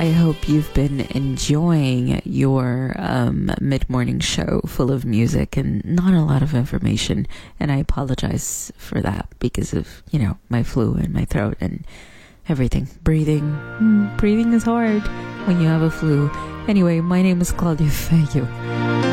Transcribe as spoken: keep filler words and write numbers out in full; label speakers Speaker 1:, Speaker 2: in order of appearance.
Speaker 1: I hope you've been enjoying your um, mid-morning show full of music and not a lot of information. And I apologize for that because of, you know, my flu and my throat and everything. Breathing. Mm, breathing is hard when you have a flu. Anyway, my name is Claudia Feyo.